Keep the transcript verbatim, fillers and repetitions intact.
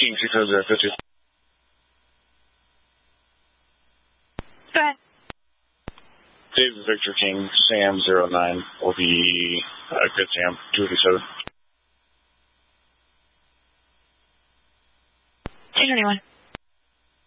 King six zero zero fifty. Go ahead. David Victor King, Sam zero nine, will be uh, Good Sam two eighty-seven. two twenty-one.